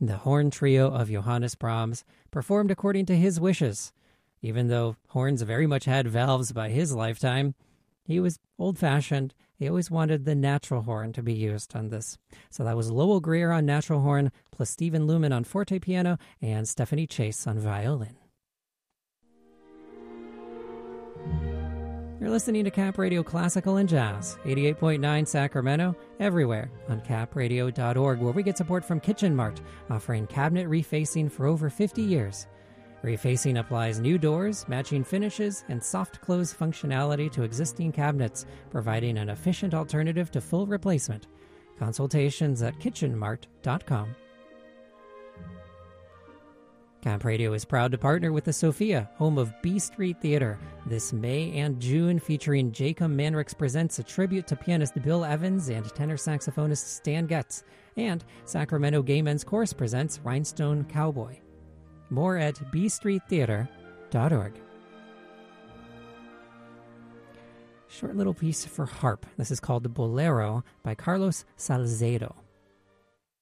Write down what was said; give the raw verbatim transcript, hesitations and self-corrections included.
The horn trio of Johannes Brahms performed according to his wishes. Even though horns very much had valves by his lifetime, he was old-fashioned. He always wanted the natural horn to be used on this. So that was Lowell Greer on natural horn, plus Stephen Lumen on forte piano, and Stephanie Chase on violin. You're listening to Cap Radio Classical and Jazz, eighty-eight point nine Sacramento, everywhere on cap radio dot org, where we get support from Kitchen Mart, offering cabinet refacing for over fifty years. Refacing applies new doors, matching finishes, and soft close functionality to existing cabinets, providing an efficient alternative to full replacement. Consultations at kitchen mart dot com. Cap Radio is proud to partner with the Sophia, home of B Street Theater, this May and June, featuring Jacob Manrix Presents a tribute to pianist Bill Evans and tenor saxophonist Stan Getz, and Sacramento Gay Men's Chorus presents Rhinestone Cowboy. More at b street theater dot org. Short little piece for harp. This is called Bolero by Carlos Salcedo.